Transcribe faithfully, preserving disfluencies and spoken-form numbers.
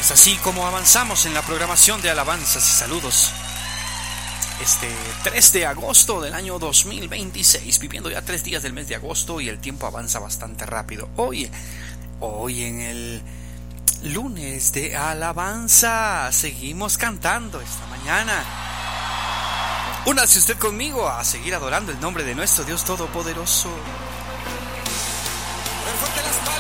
Es así como avanzamos en la programación de alabanzas y saludos. Este tres de agosto del año dos mil veintiséis, viviendo ya tres días del mes de agosto y el tiempo avanza bastante rápido. Hoy, hoy en el lunes de alabanza, seguimos cantando esta mañana. Únase usted conmigo a seguir adorando el nombre de nuestro Dios Todopoderoso.